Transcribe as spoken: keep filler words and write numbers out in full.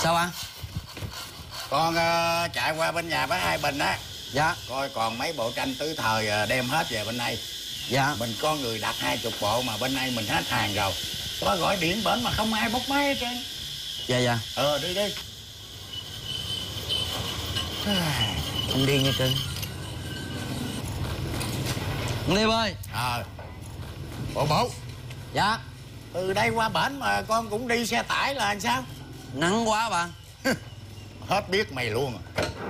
Sao anh? Con uh, chạy qua bên nhà bác Hai Bình á. Dạ. Coi còn mấy bộ tranh tứ thời uh, đem hết về bên đây. Dạ. Mình có người đặt hai chục bộ mà bên đây mình hết hàng rồi. Có gọi điện bển mà không ai bốc máy hết trơn. Dạ dạ. Ờ đi đi. Không điên nha cưng. Liêm ơi. Ờ. Bộ bộ. Dạ. Từ đây qua bển mà con cũng đi xe tải là làm sao? Nắng quá bà. Hết biết mày luôn.